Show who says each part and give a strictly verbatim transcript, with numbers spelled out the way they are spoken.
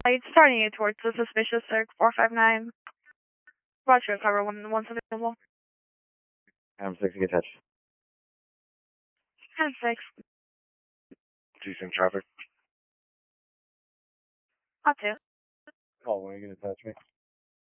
Speaker 1: it's starting it towards the suspicious circ four five nine. Roger, cover one one available.
Speaker 2: I'm six, get touch.
Speaker 1: ten six.
Speaker 2: Decent traffic.
Speaker 1: Hot two.
Speaker 2: Oh, when are you gonna touch me?